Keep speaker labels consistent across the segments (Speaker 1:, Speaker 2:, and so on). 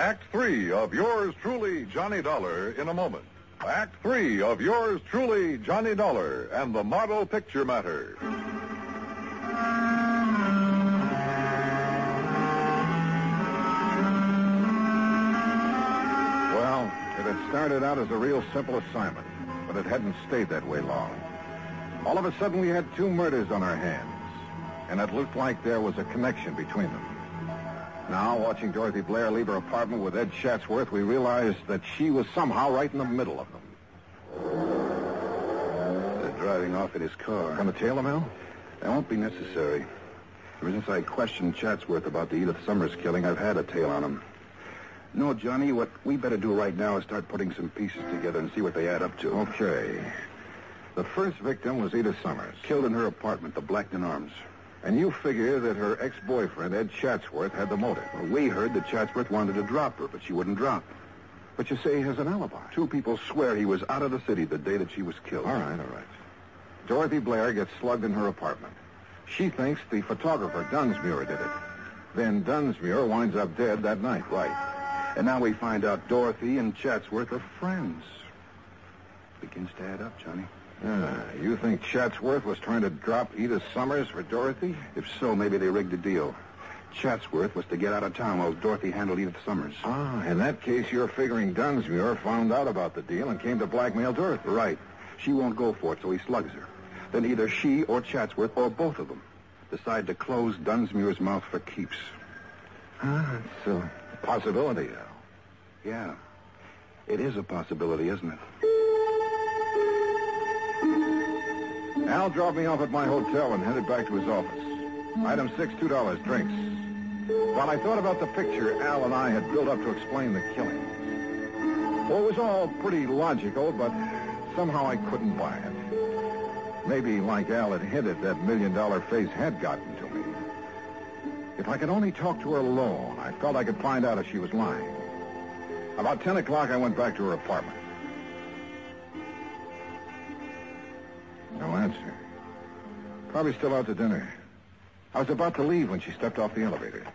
Speaker 1: Act 3 of yours truly, Johnny Dollar, in a moment. Act 3 of yours truly, Johnny Dollar, and the Model Picture Matter.
Speaker 2: Well, it had started out as a real simple assignment, but it hadn't stayed that way long. All of a sudden, we had two murders on our hands, and it looked like there was a connection between them. Now, watching Dorothy Blair leave her apartment with Ed Chatsworth, we realized that she was somehow right in the middle of them.
Speaker 3: They're driving off in his car.
Speaker 2: Going to tail him, Al?
Speaker 3: That won't be necessary. Ever since I questioned Chatsworth about the Edith Summers killing, I've had a tail on him. No, Johnny, what we better do right now is start putting some pieces together and see what they add up to.
Speaker 2: Okay. The first victim was Edith Summers.
Speaker 3: Killed in her apartment, the Blackton Arms.
Speaker 2: And you figure that her ex-boyfriend, Ed Chatsworth, had the motive.
Speaker 3: Well, we heard that Chatsworth wanted to drop her, but she wouldn't drop.
Speaker 2: But you say he has an alibi.
Speaker 3: Two people swear he was out of the city the day that she was killed.
Speaker 2: All right. Dorothy Blair gets slugged in her apartment. She thinks the photographer, Dunsmuir, did it. Then Dunsmuir winds up dead that night.
Speaker 3: Right. And now we find out Dorothy and Chatsworth are friends. Begins to add up, Johnny.
Speaker 2: You think Chatsworth was trying to drop Edith Summers for Dorothy?
Speaker 3: If so, maybe they rigged a deal. Chatsworth was to get out of town while Dorothy handled Edith Summers.
Speaker 2: In that case, you're figuring Dunsmuir found out about the deal and came to blackmail Dorothy.
Speaker 3: Right. She won't go for it, so he slugs her. Then either she or Chatsworth, or both of them, decide to close Dunsmuir's mouth for keeps.
Speaker 2: It's a possibility, Al.
Speaker 3: Yeah. It is a possibility, isn't it?
Speaker 2: Al dropped me off at my hotel and headed back to his office. Item 6, $2, drinks. While I thought about the picture Al and I had built up to explain the killing. Well, it was all pretty logical, but somehow I couldn't buy it. Maybe, like Al had hinted, that $1 million face had gotten to me. If I could only talk to her alone, I felt I could find out if she was lying. About 10 o'clock, I went back to her apartment. No answer. Probably still out to dinner. I was about to leave when she stepped off the elevator.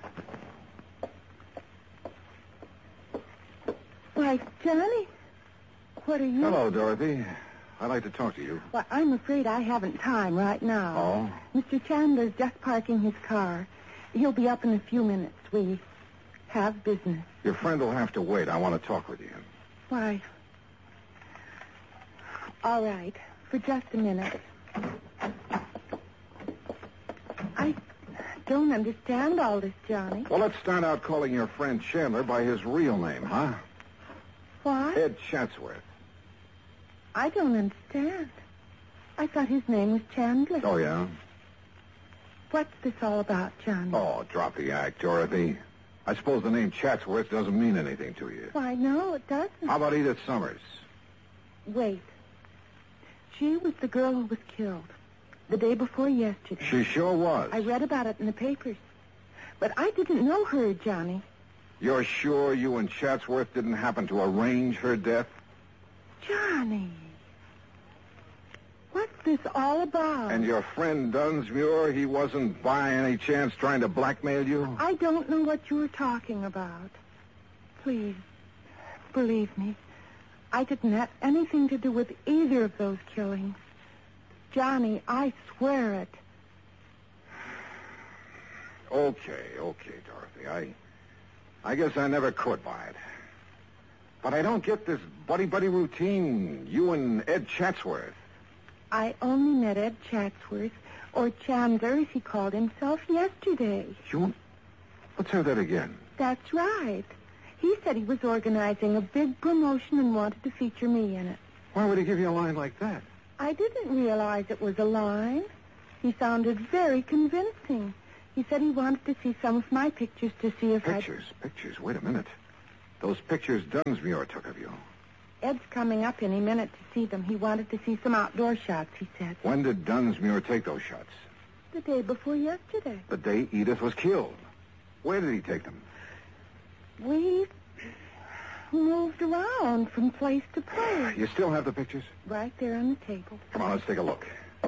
Speaker 4: Why, Johnny, what are you...
Speaker 2: Hello, Dorothy. I'd like to talk to you.
Speaker 4: Well, I'm afraid I haven't time right now.
Speaker 2: Oh?
Speaker 4: Mr. Chandler's just parking his car. He'll be up in a few minutes. We have business.
Speaker 2: Your friend will have to wait. I want to talk with you.
Speaker 4: Why? All right. For just a minute. I don't understand all this, Johnny.
Speaker 2: Well, let's start out calling your friend Chandler by his real name, huh?
Speaker 4: What?
Speaker 2: Ed Chatsworth.
Speaker 4: I don't understand. I thought his name was Chandler.
Speaker 2: Oh, yeah?
Speaker 4: What's this all about, Johnny?
Speaker 2: Oh, drop the act, Dorothy. I suppose the name Chatsworth doesn't mean anything to you.
Speaker 4: Why, no, it doesn't.
Speaker 2: How about Edith Summers?
Speaker 4: Wait. She was the girl who was killed the day before yesterday.
Speaker 2: She sure was.
Speaker 4: I read about it in the papers. But I didn't know her, Johnny.
Speaker 2: You're sure you and Chatsworth didn't happen to arrange her death?
Speaker 4: Johnny. What's this all about?
Speaker 2: And your friend Dunsmuir, he wasn't by any chance trying to blackmail you?
Speaker 4: I don't know what you're talking about. Please, believe me. I didn't have anything to do with either of those killings. Johnny, I swear it.
Speaker 2: Okay, Dorothy. I guess I never could buy it. But I don't get this buddy-buddy routine, you and Ed Chatsworth.
Speaker 4: I only met Ed Chatsworth, or Chandler, as he called himself, yesterday.
Speaker 2: Let's have that again.
Speaker 4: That's right. He said he was organizing a big promotion and wanted to feature me in it.
Speaker 2: Why would he give you a line like that?
Speaker 4: I didn't realize it was a line. He sounded very convincing. He said he wanted to see some of my pictures to see if
Speaker 2: Pictures? Wait a minute. Those pictures Dunsmuir took of you.
Speaker 4: Ed's coming up any minute to see them. He wanted to see some outdoor shots, he said.
Speaker 2: When did Dunsmuir take those shots?
Speaker 4: The day before yesterday.
Speaker 2: The day Edith was killed. Where did he take them?
Speaker 4: We moved around from place to place.
Speaker 2: You still have the pictures?
Speaker 4: Right there on the table.
Speaker 2: Come on, let's take a look.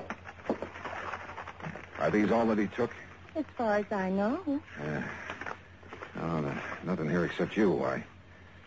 Speaker 2: Are these all that he took?
Speaker 4: As far as I know.
Speaker 2: No, nothing here except you.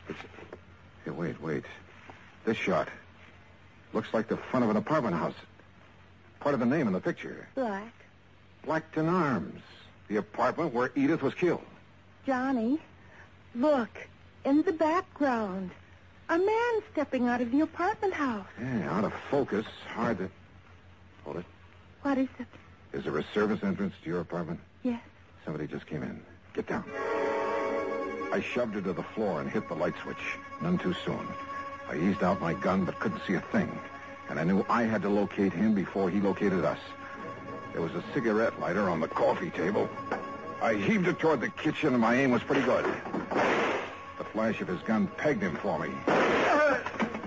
Speaker 2: Hey, wait. This shot. Looks like the front of an apartment house. Part of the name in the picture. Blackton Arms. The apartment where Edith was killed.
Speaker 4: Johnny, look. In the background. A man stepping out of the apartment house.
Speaker 2: Yeah, out of focus. Hard to... Hold it.
Speaker 4: What is it?
Speaker 2: Is there a service entrance to your apartment?
Speaker 4: Yes.
Speaker 2: Somebody just came in. Get down. I shoved her to the floor and hit the light switch. None too soon. I eased out my gun but couldn't see a thing. And I knew I had to locate him before he located us. There was a cigarette lighter on the coffee table. I heaved it toward the kitchen and my aim was pretty good. The flash of his gun pegged him for me. I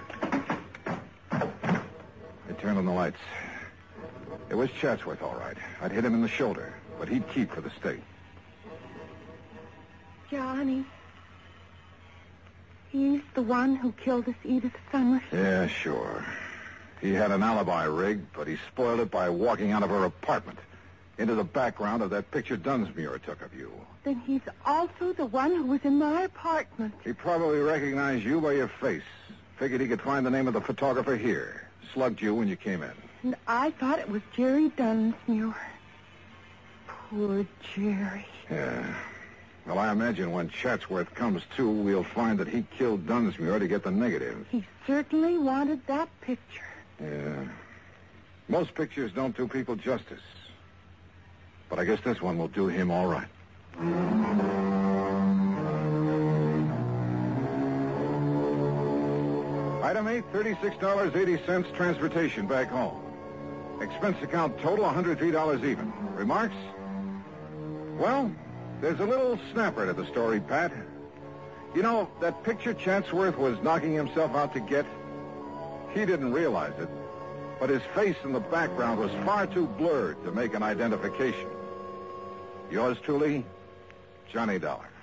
Speaker 2: turned on the lights. It was Chatsworth, all right. I'd hit him in the shoulder, but he'd keep for the state.
Speaker 4: Johnny. He's the one who killed us, Edith Summers.
Speaker 2: Yeah, sure. He had an alibi rigged, but he spoiled it by walking out of her apartment into the background of that picture Dunsmuir took of you.
Speaker 4: Then he's also the one who was in my apartment.
Speaker 2: He probably recognized you by your face. Figured he could find the name of the photographer here. Slugged you when you came in.
Speaker 4: And I thought it was Jerry Dunsmuir. Poor Jerry.
Speaker 2: Yeah. Well, I imagine when Chatsworth comes to, we'll find that he killed Dunsmuir to get the negative.
Speaker 4: He certainly wanted that picture.
Speaker 2: Yeah. Most pictures don't do people justice. But I guess this one will do him all right. Item 8, $36.80 transportation back home. Expense account total, $103 even. Remarks? Well, there's a little snapper to the story, Pat. You know, that picture Chatsworth was knocking himself out to get, he didn't realize it, but his face in the background was far too blurred to make an identification. Yours truly, Johnny Dollar.